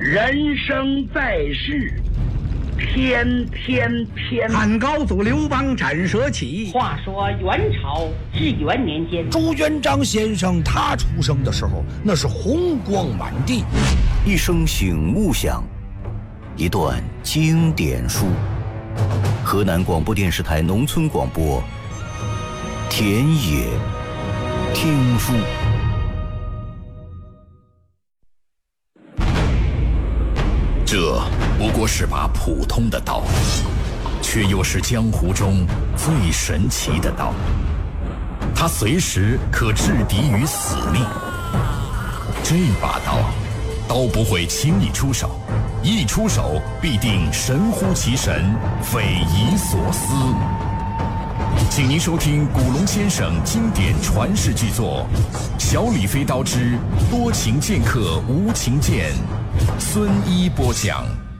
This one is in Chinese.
人生在世，天天天。 汉高祖刘邦斩蛇起。 话说元朝至元年间， 朱元璋先生他出生的时候，那是红光满地。 一声醒目响，一段经典书。河南广播电视台农村广播，田野听书。 这不过是把普通的刀，却又是江湖中最神奇的刀。它随时可置敌于死地。这把刀不会轻易出手，一出手必定神乎其神，匪夷所思。请您收听古龙先生经典传世巨作《小李飞刀之多情剑客无情剑》，孙一播讲。